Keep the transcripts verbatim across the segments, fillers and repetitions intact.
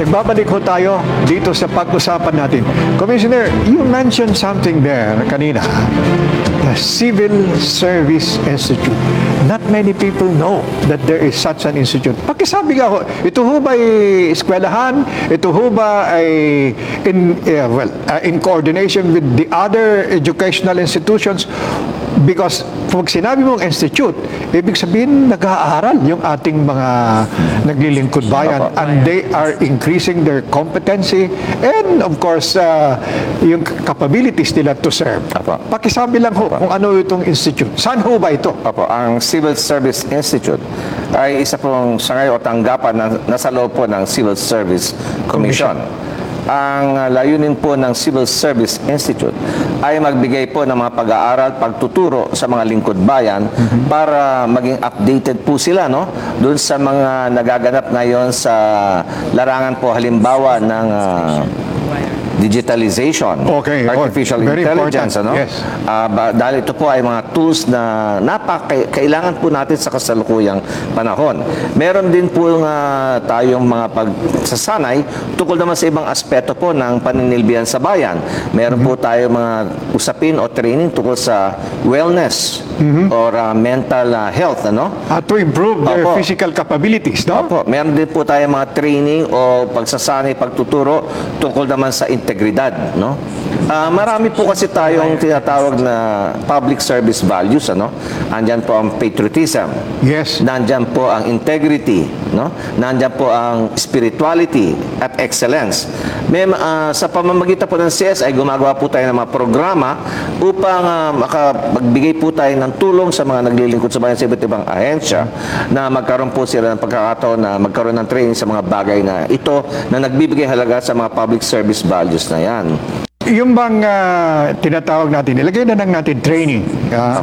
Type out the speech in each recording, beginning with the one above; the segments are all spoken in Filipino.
babalik ho tayo dito sa pag-usapan natin. Commissioner, you mentioned something there kanina. The Civil Service Institute. Not many people know that there is such an institute. Pakisabi nga ho, ito ho ba ay eskwelahan? Ito ho ba ay in, uh, well, uh, in coordination with the other educational institutions? Because pag sinabi mong institute, ibig sabihin nag-aaral yung ating mga naglilingkod bayan and they are increasing their competency and of course uh, yung capabilities nila to serve. Apo. Pakisabi lang ho kung ano itong institute. Saan ho ba ito? Opo, ang Civil Service Institute ay isa pong sangay o tanggapan na nasa loob po ng Civil Service Commission. Ang uh, layunin po ng Civil Service Institute ay magbigay po ng mga pag-aaral, pagtuturo sa mga lingkod bayan mm-hmm. para maging updated po sila no doon sa mga nagaganap ngayon sa larangan po halimbawa ng uh, digitalization, okay, artificial very intelligence, ano? Yes. Uh, dahil ito po ay mga tools na napakailangan po natin sa kasalukuyang panahon. Meron din po uh, tayong mga pagsasanay tungkol naman sa ibang aspeto po ng paninilbihan sa bayan. Meron mm-hmm. po tayong mga usapin o training tungkol sa wellness mm-hmm. or uh, mental uh, health, ano? Uh, to improve their Opo. physical capabilities, no? Opo. Meron din po tayong mga training o pagsasanay, pagtuturo tungkol naman sa integridad, no? Uh, marami po kasi tayong tinatawag na public service values, ano? Andyan po ang patriotism. Yes. Nandyan po ang integrity, no? Nandyan po ang spirituality at excellence. May, uh, sa pamamagitan po ng C S I, gumagawa po tayo ng mga programa upang uh, makapagbigay po tayo ng tulong sa mga naglilingkod sa bayan sa iba't ibang ahensya na magkaroon po sila ng pagkakataon na magkaroon ng training sa mga bagay na ito na nagbibigay halaga sa mga public service values na yan. Yung bang uh, tinatawag natin, ilagay na lang natin training. Uh,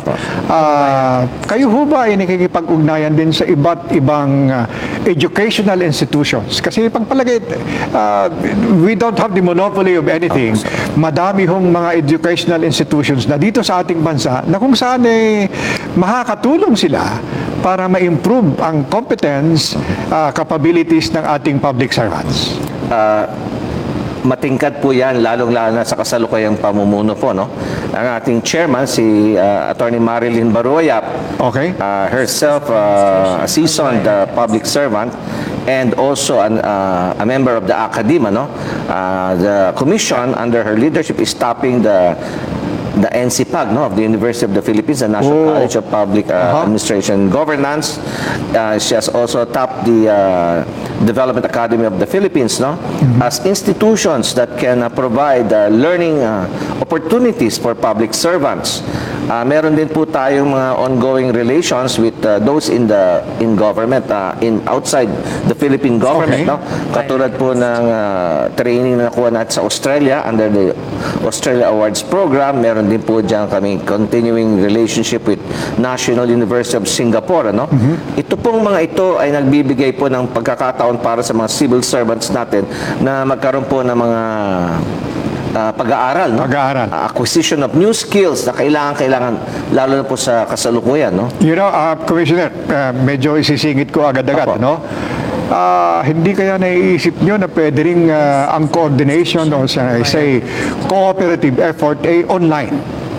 uh, kayo ho ba ay nakikipag-ugnayan din sa iba't ibang uh, educational institutions? Kasi pagpalagay, uh, we don't have the monopoly of anything. Madami hong mga educational institutions na dito sa ating bansa na kung saan eh, makakatulong sila para ma-improve ang competence, uh, capabilities ng ating public servants. Uh, Matingkad po yan, lalong-lalo na sa kasalukuyang pamumuno po, no? Ang ating chairman, si uh, Attorney Marilyn Baruayap, okay. uh, herself uh, a seasoned uh, public servant and also an, uh, a member of the academia, no? Uh, the commission under her leadership is topping the the N C P A G, no, of the University of the Philippines, the National oh. College of Public uh, uh-huh. Administration and Governance. Uh, she has also topped the uh, Development Academy of the Philippines, no, mm-hmm. as institutions that can uh, provide uh, learning uh, opportunities for public servants. Uh, meron din po tayong mga ongoing relations with uh, those in the in government, uh, in outside the Philippine government, okay. no. Katulad po ng uh, training na nakuha natin sa Australia under the Australia Awards Program. Meron din po diyan kami continuing relationship with National University of Singapore, no. Mm-hmm. Ito pong mga ito ay nagbibigay po ng pagkakataon para sa mga civil servants natin na magkaroon po ng mga Uh, pag-aaral, no? Pag-aaral. Uh, acquisition of new skills na kailangan-kailangan, lalo na po sa kasalukuyan, no? You know, uh, Commissioner, uh, medyo isisingit ko agad-agad, no? Uh, hindi kaya naiisip nyo na pwede rin uh, ang coordination o sa say, cooperative effort ay online?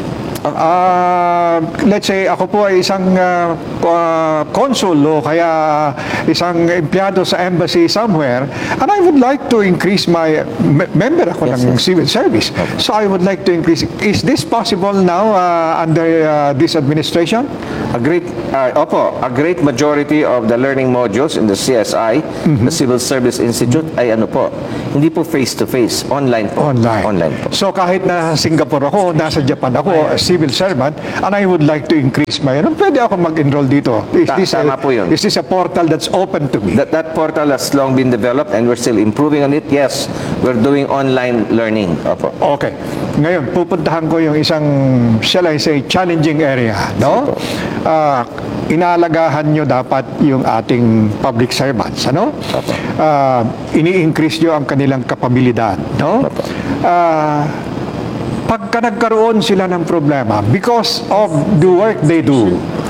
Uh, let's say, ako po ay isang uh, uh, consul o kaya isang empleyado sa embassy somewhere and I would like to increase my member ako yes, ng yes. civil service. Okay. So I would like to increase. Is this possible now uh, under uh, this administration? A great, uh, opo, a great majority of the learning modules in the C S I, mm-hmm. the Civil Service Institute, ay ano po, hindi po face-to-face, online po. Online. Online po. So kahit na Singapore ako, nasa Japan ako, a civil servant, and I would like to increase my, ano, pwede ako mag-enroll dito. Is Ta this, tama a, po yun. is this a portal that's open to me? That, that portal has long been developed and we're still improving on it. Yes, we're doing online learning. Opo. Okay. Ngayon, pupuntahan ko yung isang, shall I say, challenging area, no? Uh, inaalagahan nyo dapat yung ating public servants, ano? Uh, ini-increase nyo ang kanilang kapabilidad, no? Uh, pagka nagkaroon sila ng problema because of the work they do,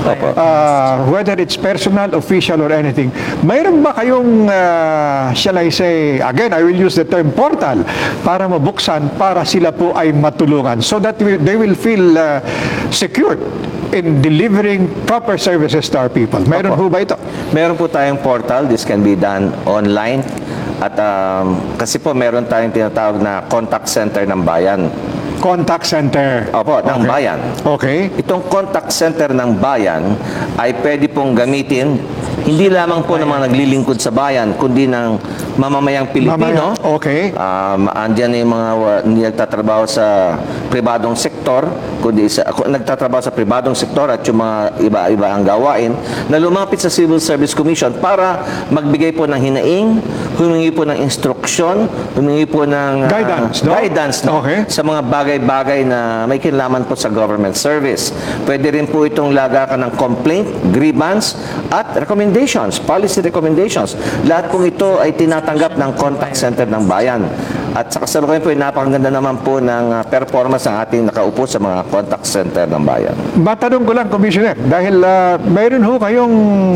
Opo. Uh, whether it's personal, official, or anything. Mayroon ba kayong, uh, shall I say, again, I will use the term portal, para mabuksan, para sila po ay matulungan so that we, they will feel uh, secured in delivering proper services to our people. Mayroon Opo. po ba ito? Meron po tayong portal. This can be done online. At um, kasi po meron tayong tinatawag na contact center ng bayan. Contact center. Opo, ng Okay. bayan. Okay. Itong contact center ng bayan ay pwede pong gamitin hindi lamang po ng mga naglilingkod sa bayan, kundi ng mamamayang Pilipino. Mamaya, okay. Um, andyan yung mga uh, hindi nagtatrabaho sa pribadong sektor, kundi sa, ako, nagtatrabaho sa pribadong sektor at yung mga iba-iba ang gawain na lumapit sa Civil Service Commission para magbigay po ng hinaing, humingi po ng instruksyon, humingi po ng uh, Guidance, no? guidance no? Okay. sa mga bagay-bagay na may kinalaman po sa government service. Pwede rin po itong lagakan ng complaint, grievance, at recommendations, policy recommendations. Lahat pong ito ay tinatanggap ng contact center ng bayan. At sa kasalukuyan po, napakaganda naman po ng uh, performance ng ating nakaupo sa mga contact center ng bayan. Matanong ko lang, Commissioner, dahil uh, mayroon ho kayong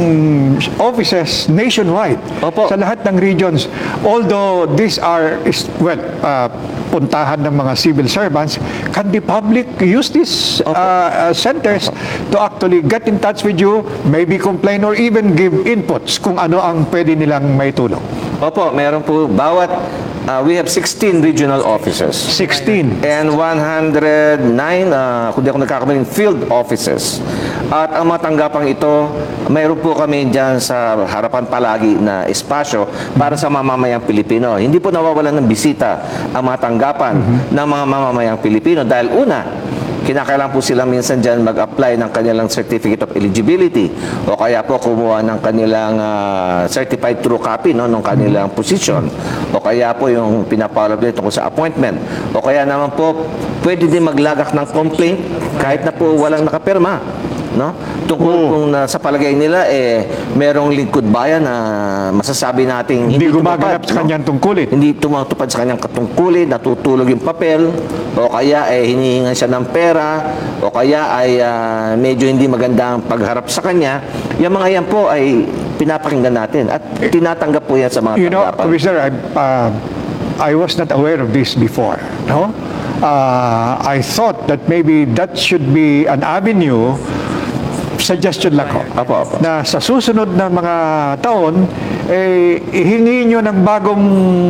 offices nationwide Opo. sa lahat ng regions. Although these are, is, well, uh, puntahan ng mga civil servants, can the public use these uh, uh, centers to actually get in touch with you, maybe complain or even give inputs kung ano ang pwede nilang may tulong? Opo, meron po bawat, uh, we have sixteen regional offices. sixteen. And one hundred nine, uh, kung di ako nagkakamaling, field offices. At ang mga tanggapang ito, mayroon po kami dyan sa harapan palagi na espasyo para sa mamamayang Pilipino. Hindi po nawawalan ng bisita ang mga tanggapan ng mga mamamayang Pilipino dahil una, kinakailangan po sila minsan dyan mag-apply ng kanilang Certificate of Eligibility o kaya po kumuha ng kanilang uh, Certified True Copy no, ng kanilang position o kaya po yung pinapollow nito tungkol sa appointment o kaya naman po pwede din maglagak ng complaint kahit na po walang nakapirma. No? Tungkol kung uh, sa palagay nila eh merong lingkod bayan na masasabi nating Hindi hindi gumaganap tumupad, sa no? kanyang tungkulin. Hindi tumatupad sa kanyang katungkulin, natutulog yung papel, o kaya ay hinihingan siya ng pera, o kaya ay ah, medyo hindi maganda ang pagharap sa kanya. Yung mga yan po ay pinapakinggan natin at tinatanggap po yan sa mga You know, tanggapan. Commissioner, I, uh, I was not aware of this before. No, uh, I thought that maybe that should be an avenue. Suggestion lang ko. Apo, apo. Na sa susunod na mga taon, eh, ihingi nyo ng bagong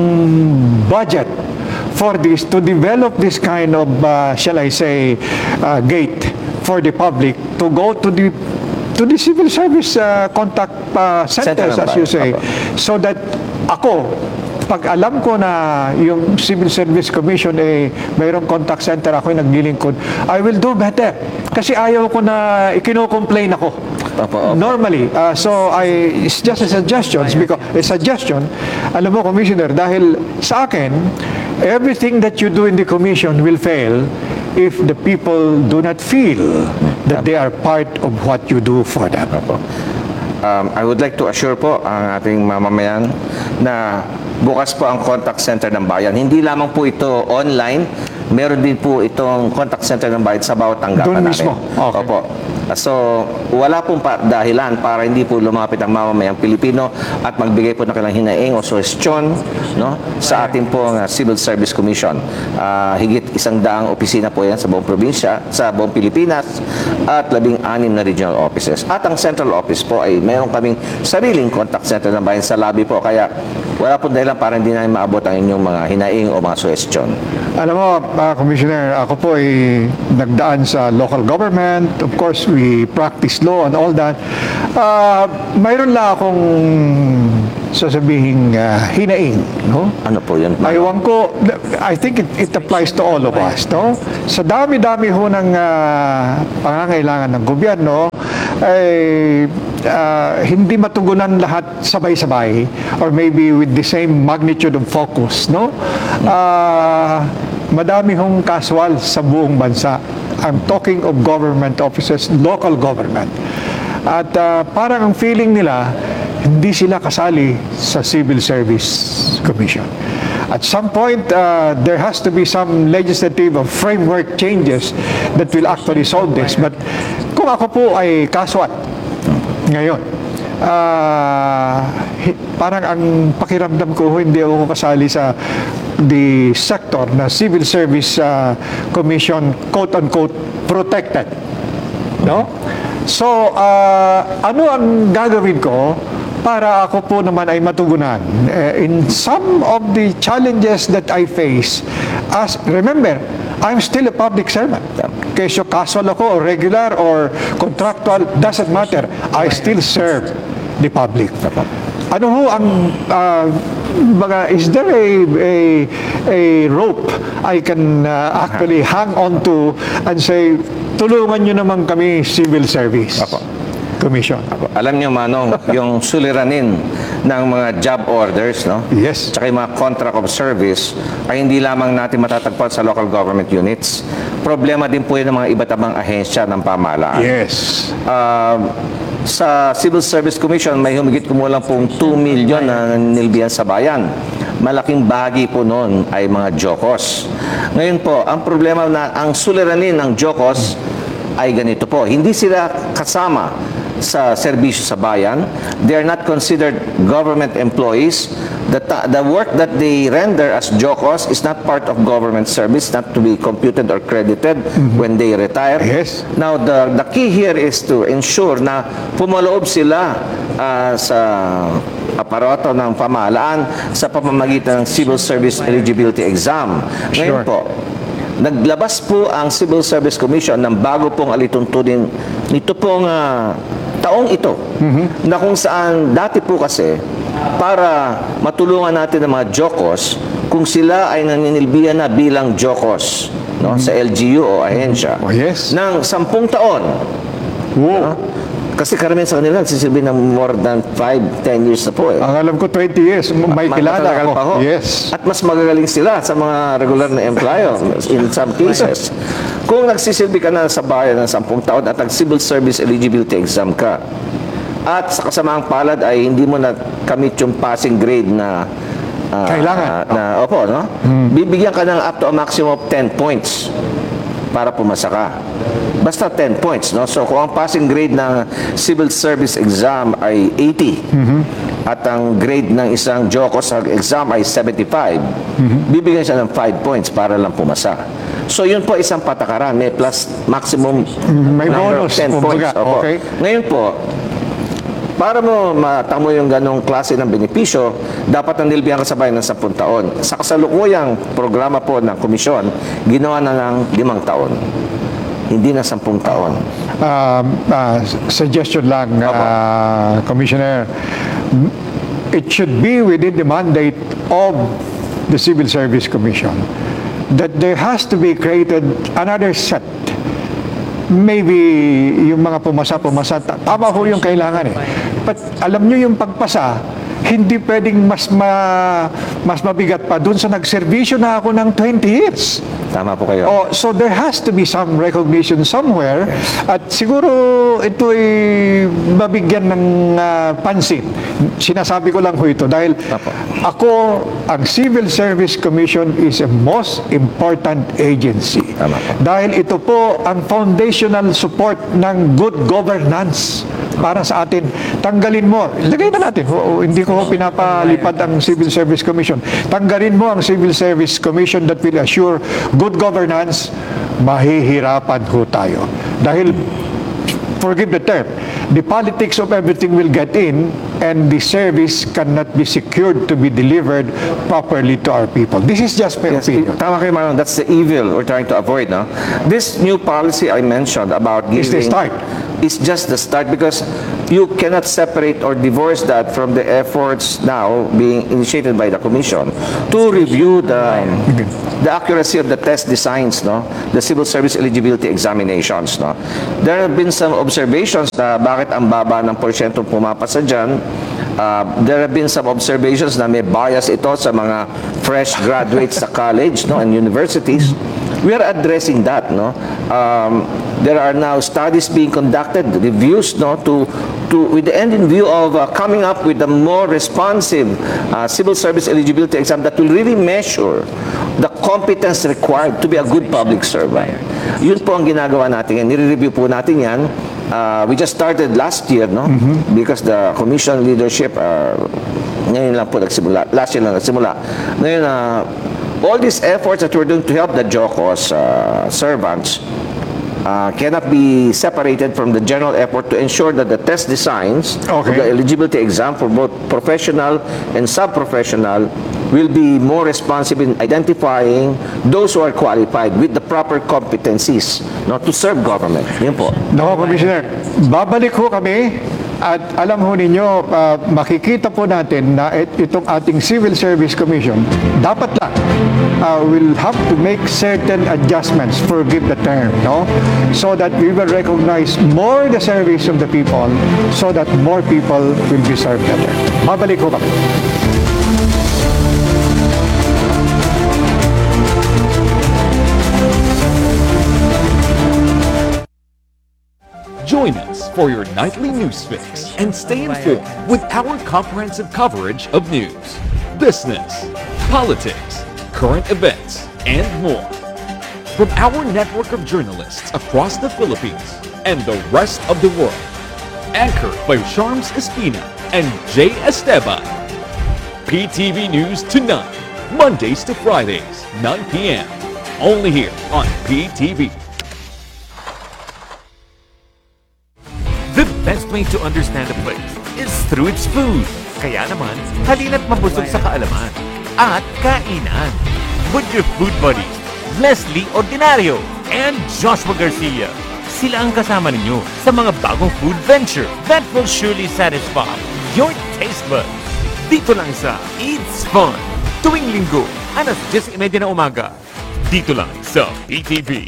budget for this, to develop this kind of, uh, shall I say, uh, gate for the public to go to the to the civil service uh, contact uh, centers, Center ng as you bayan. say, Apo. so that ako, pag alam ko na yung Civil Service Commission eh mayroong contact center, ako yung naglilingkod, I will do better. Kasi ayaw ko na ikino-complain ako. Opo, opo. Normally, uh, so I, it's just a suggestion, because a suggestion, alam mo, Commissioner, dahil sa akin, everything that you do in the Commission will fail if the people do not feel that they are part of what you do for them. Um, I would like to assure po ang ating mamamayan na bukas po ang contact center ng bayan. Hindi lamang po ito online, meron din po itong contact center ng bayan sa bawat tanggapan Doon natin. mismo? Okay. Opo. So, wala pong pa dahilan para hindi po lumapit ang mamamayang Pilipino at magbigay po ng kanilang hinaing o suwestyon no, sa ating pong uh, Civil Service Commission. Uh, higit isang daang opisina po yan sa buong probinsya, sa buong Pilipinas at labing anim na regional offices. At ang central office po ay mayroon kaming sariling contact center ng bayan sa lobby po. Kaya wala po dahilan para hindi namin maabot ang inyong mga hinaing o mga suwestyon. Alam mo, uh, Commissioner, ako po ay nagdaan sa local government. Of course, we practice law and all that. Uh, mayroon lang akong sasabihin uh, hinaing, no? Ano po yun? Aywan ko, I think it, it applies to all of us, no? Sa dami-dami ho ng uh, pangangailangan ng gobyerno, ay uh, hindi matugunan lahat sabay-sabay or maybe with the same magnitude of focus, no? Uh, madami hong kaswal sa buong bansa. I'm talking of government offices, local government. At uh, parang ang feeling nila, hindi sila kasali sa Civil Service Commission. At some point, uh, there has to be some legislative or framework changes that will actually solve this. But kung ako po ay kaswat ngayon, ah, hi- parang ang pakiramdam ko, hindi ako kasali sa the sector na Civil Service ah, Commission, quote-unquote, protected. No? So, ah, ano ang gagawin ko para ako po naman ay matugunan eh, in some of the challenges that I face? As remember, I'm still a public servant. Kesyo casual ako or regular or contractual, doesn't matter. I still serve the public. Ano ho ang ah, mga, is there a, a, a rope I can ah, actually hang on to and say, tulungan nyo naman kami Civil Service Apo. Commission? Alam niyo, Manong, yung suliranin ng mga job orders, no? Yes. Tsaka yung mga contract of service ay hindi lamang natin matatagpuan sa local government units. Problema din po yun ng mga iba't ibang ahensya ng pamahalaan. Yes. Um, sa Civil Service Commission, may humigit kumulang pong two million na nilbihan sa bayan. Malaking bahagi po noon ay mga jokos. Ngayon po, ang problema na ang suliranin ng jokos ay ganito po. Hindi sila kasama sa serbisyo sa bayan. They are not considered government employees. The, ta- the work that they render as jokos is not part of government service, not to be computed or credited when they retire. Yes. Now, the, the key here is to ensure na pumaloob sila ah, sa aparato ng pamahalaan sa pamamagitan ng Civil Service Eligibility Exam. Ngayon Sure. po, naglabas po ang Civil Service Commission ng bago pong alituntunin nito pong ah, taong ito, na kung saan dati po kasi para matulungan natin ang mga jokos kung sila ay naninilbihan na bilang jokos, no, sa L G U o ahensya Oh, yes. ng sampung taon. Wow. Kasi karamihan sa kanila nagsisilbi ng more than five, ten years na po eh. Ang alam ko, twenty years. May Ma- kilala matatagal ako. pa ho. Yes. At mas magagaling sila sa mga regular na employer in some cases. Kung nagsisilbi ka na sa bayan ng sampung taon at nag-civil service eligibility exam ka, at sa kasamaang palad ay hindi mo na kamit yung passing grade na ah, Kailangan. ah, na, opo, no? Bibigyan ka ng up to a maximum of ten points para pumasa ka. Basta ten points, no? So, kung ang passing grade ng civil service exam ay eighty, at ang grade ng isang jokos exam ay seventy-five, bibigyan siya ng five points para lang pumasa. So, yun po isang patakaran. May plus maximum May number of bonus, ten points. kumbaga. Opo. Okay. Ngayon po, para mo matamo yung ganong klase ng benepisyo, dapat nandilbihan ka sa bayan ng sampung taon. Sa kasalukuyang programa po ng komisyon, ginawa na ng limang taon. Hindi na sampung taon. Um, uh, suggestion lang, uh, Commissioner, it should be within the mandate of the Civil Service Commission that there has to be created another set. Maybe yung mga pumasa-pumasa, ta- tama ho yung kailangan eh. But alam nyo yung pagpasa, hindi pwedeng mas ma, mas mabigat pa dun sa nagservisyo na ako ng twenty years. Tama po kayo. Oh, so there has to be some recognition somewhere at siguro ito ay mabigyan ng ah, pansin. Sinasabi ko lang ho ito dahil Apo. ako, ang Civil Service Commission is a most important agency. Tama po. Dahil ito po ang foundational support ng good governance para sa atin. Tanggalin mo, lagay na natin, ho, hindi ko ho pinapalipad ang Civil Service Commission. Tanggalin mo ang Civil Service Commission that will assure good governance, mahihirapan ho tayo. Dahil, forgive the term, the politics of everything will get in and the service cannot be secured to be delivered properly to our people. This is just my Yes, opinion. tama kayo, Manong. That's the evil we're trying to avoid, no? This new policy I mentioned about giving... Is the start. Is just the start because you cannot separate or divorce that from the efforts now being initiated by the Commission to review the, the accuracy of the test designs, no? The civil service eligibility examinations, no? There have been some observations na bakit ang baba ng porsyentong pumapasa dyan. Uh, there have been some observations na may bias ito sa mga fresh graduates sa college, no, and universities. We are addressing that, no? Um, there are now studies being conducted, reviews, no, to to, with the end in view of uh, coming up with a more responsive uh, civil service eligibility exam that will really measure the competence required to be a good public servant. Yun po ang ginagawa natin yan. Nire-review po natin yan. Uh, we just started last year, no? Because the commission leadership, uh, ngayon lang po nagsimula. Last year lang nagsimula. Ngayon, uh, all these efforts that we're doing to help the JOCOS uh, servants uh, cannot be separated from the general effort to ensure that the test designs Okay. of the eligibility exam for both professional and sub-professional will be more responsive in identifying those who are qualified with the proper competencies, not to serve government. Yun po. Nako, Commissioner, babalik ho kami at alam ho ninyo, ah, makikita po natin na it, itong ating Civil Service Commission, dapat lang, ah, will have to make certain adjustments, forgive the term, no? So that we will recognize more the service of the people so that more people will be served better. Babalik ho kami. Join us for your nightly news fix and stay informed with our comprehensive coverage of news, business, politics, current events, and more. From our network of journalists across the Philippines and the rest of the world, anchored by Charms Espina and Jay Esteban. P T V News tonight, Mondays to Fridays, nine p m Only here on P T V. The best way to understand a place is through its food. Kaya naman, halina't mabusog sa kaalaman at kainan. With your food buddies, Leslie Ordinario and Joshua Garcia. Sila ang kasama ninyo sa mga bagong food venture that will surely satisfy your taste buds. Dito lang sa It's Fun. Tuwing linggo, alas diyes trenta na umaga. Dito lang sa P T V.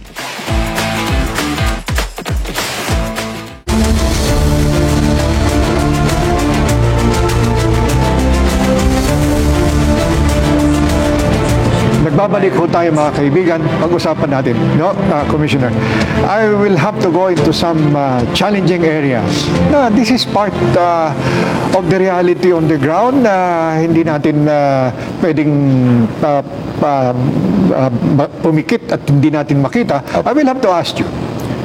Nagbabalik ho tayo mga kaibigan, pag-usapan natin, no, uh, Commissioner. I will have to go into some uh, challenging areas. Na this is part uh, of the reality on the ground na hindi natin uh, pwedeng uh, uh, uh, pumikit at hindi natin makita. I will have to ask you,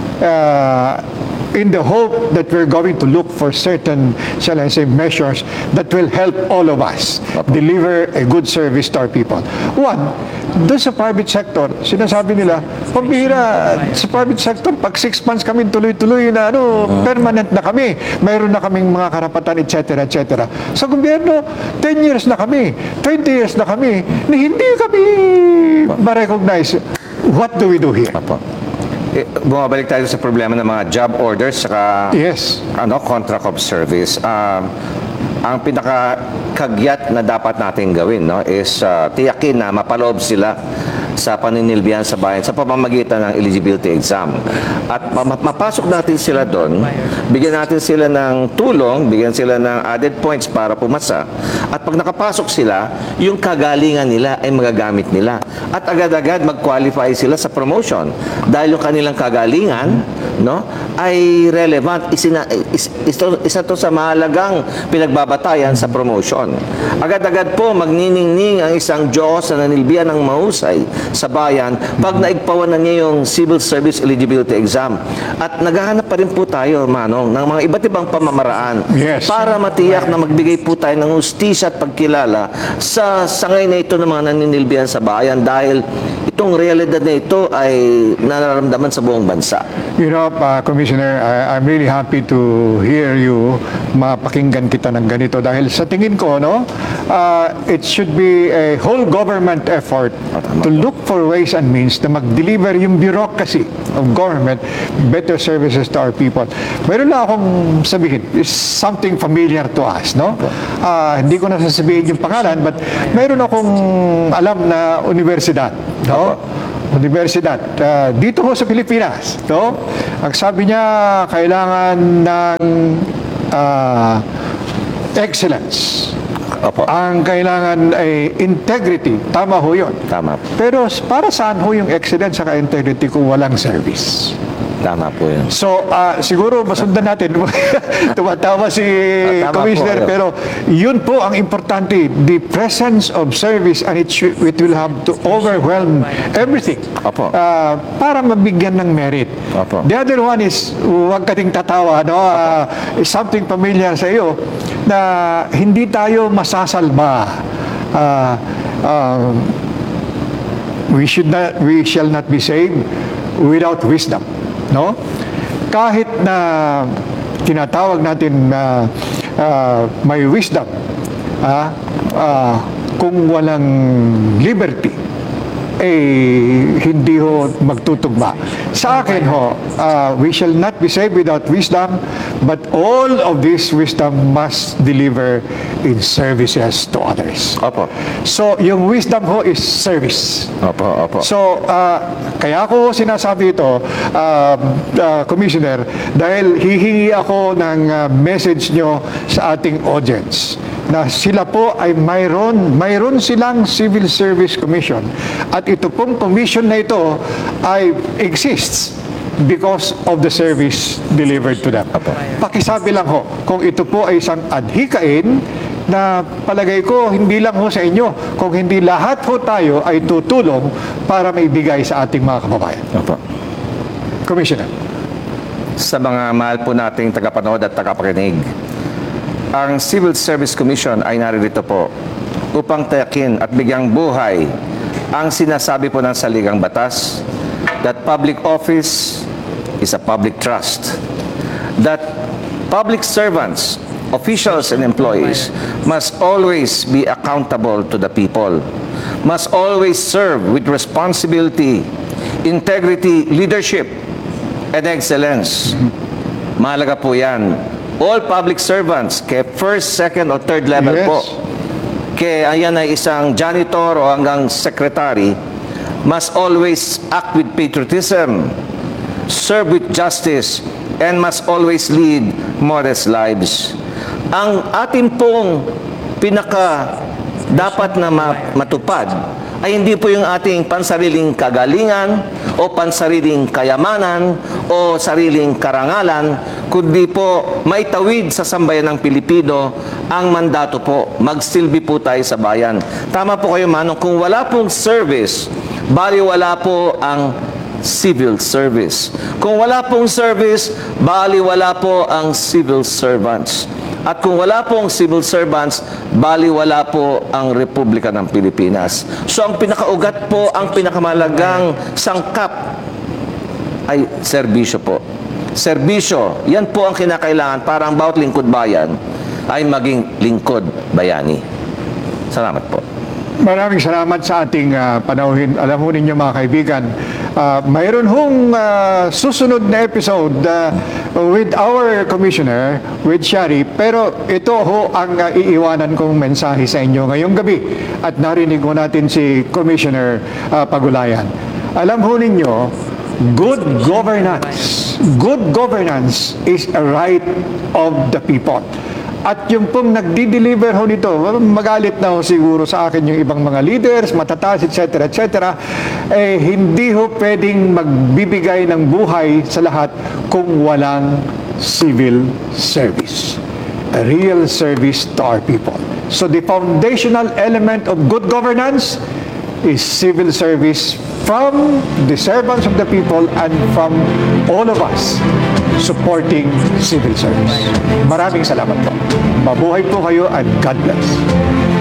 uh, in the hope that we're going to look for certain, shall I say, measures that will help all of us deliver a good service to our people. One, doon sa private sector, sinasabi nila, pambihira sa private sector, pag six months kami tuloy-tuloy na ano, permanent na kami, mayroon na kaming mga karapatan, et cetera, et cetera. Sa gobyerno, ten years na kami, twenty years na kami, na hindi kami ma-recognize. What do we do here? Apo. Eh, bumabalik tayo sa problema ng mga job orders saka Yes. ano, contract of service. Um, ang pinakakagyat na dapat natin gawin, no, is uh, tiyakin na mapaloob sila sa paninilbihan sa bayan sa pamamagitan ng eligibility exam. At ma- mapasok natin sila doon, bigyan natin sila ng tulong, bigyan sila ng added points para pumasa. At pag nakapasok sila, yung kagalingan nila ay magagamit nila. At agad-agad mag-qualify sila sa promotion. Dahil yung kanilang kagalingan, no, ay relevant. Isina, is, ito, isa to sa mahalagang pinagbabatayan sa promotion. Agad-agad po magniningning ang isang Diyos na nanilbihan ng mahusay sa bayan pag naigpawan na niya yung Civil Service Eligibility Exam. At naghahanap pa rin po tayo, Manong, ng mga iba't ibang pamamaraan Yes. para matiyak na magbigay po tayo ng hustisya at pagkilala sa sangay na ito ng mga naninilbihan sa bayan dahil itong realidad na ito ay nararamdaman sa buong bansa. You know, uh, Commissioner, I, I'm really happy to hear you, mapakinggan kita ng ganito dahil sa tingin ko, no, uh, it should be a whole government effort to look for ways and means na mag-deliver yung bureaucracy of government better services to our people. Meron na akong sabihin, is something familiar to us, no? Uh, hindi ko na sasabihin yung pangalan, but meron akong alam na universidad, no? Universidad. Uh, dito ho sa Pilipinas, no? Ang sabi niya, kailangan ng uh, excellence. Opo. Ang kailangan ay integrity. Tama ho yun. Tama. Pero para saan ho yung excellence sa integrity kung walang service? Tama po yun. So, ah, siguro masundan natin. Tumatawa si Ah, tama Commissioner, po, ayun. pero yun po ang importante. The presence of service and it, should- it will have to overwhelm everything. Opo. Ah, para mabigyan ng merit. Opo. The other one is, huwag kating tatawa, no? Ah, is something familiar sa iyo na hindi tayo masasalba. Ah, ah, we should not, we shall not be saved without wisdom, no? Kahit na tinatawag natin na ah, may wisdom, ah, ah, kung walang liberty, eh, hindi ho magtutugma. Sa akin ho, ah, we shall not be saved without wisdom, but all of this wisdom must deliver in services to others. Opo. So, yung wisdom ho is service. Opo, opo. So, ah, kaya ako sinasabi ito, ah, ah, Commissioner, dahil hihingi ako ng ah, message nyo sa ating audience na sila po ay mayroon, mayroon silang Civil Service Commission. At ito pong commission na ito ay exists because of the service delivered to them. Pakisabi lang ho, kung ito po ay isang adhikain na palagay ko hindi lang ho sa inyo, kung hindi lahat ho tayo ay tutulong para maibigay sa ating mga kababayan. Opo. Commissioner. Sa mga mahal po nating tagapanood at tagapakinig, ang Civil Service Commission ay naririto po upang tayakin at bigyang buhay ang sinasabi po ng saligang batas that public office is a public trust, that public servants, officials and employees must always be accountable to the people, must always serve with responsibility, integrity, leadership, and excellence. Mahalaga po yan. All public servants, kay first, second, or third level Yes. po, kay ayan ay isang janitor o hanggang secretary, must always act with patriotism, serve with justice, and must always lead modest lives. Ang ating pong pinaka dapat na ma- matupad ay hindi po yung ating pansariling kagalingan o pansariling kayamanan o sariling karangalan, kundi po maitawid sa sambayan ng Pilipino ang mandato po, magsilbi po tayo sa bayan. Tama po kayo, Manong, kung wala pong service, bali wala po ang civil service. Kung wala pong service, bali wala po ang civil servants. At kung wala pong civil servants, bali wala po ang Republika ng Pilipinas. So ang pinakaugat po, ang pinakamalagang sangkap ay serbisyo po. Serbisyo, yan po ang kinakailangan para ang bawat lingkod bayan ay maging lingkod bayani. Salamat po. Maraming salamat sa ating ah, panauhin. Alam mo ninyo mga kaibigan, ah, mayroon hong ah, susunod na episode ah, with our commissioner, with Shari, pero ito ho ang ah, iiwanan kong mensahe sa inyo ngayong gabi. At narinig mo natin si Commissioner ah, Pagulayan. Alam ho ninyo, good governance, good governance is a right of the people. At yung pong nagdi-deliver ho nito, magalit na ho siguro sa akin yung ibang mga leaders, matataas, et cetera, et cetera, eh, hindi ho pwedeng magbibigay ng buhay sa lahat kung walang civil service. A real service to our people. So the foundational element of good governance is civil service from the servants of the people and from all of us supporting civil service. Maraming salamat po. Mabuhay po kayo and God bless.